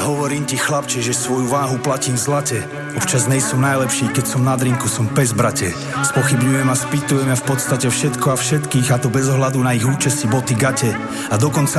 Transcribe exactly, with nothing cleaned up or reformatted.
Hovorím ti, chlapče, že svoju váhu platím v zlate. Občas nejsom najlepší, keď som na drinku, som pes, brate. Spochybňujem a spýtujem ja v podstate všetko a všetkých, a to bez ohľadu na ich účesy, boty, gate. A dokonca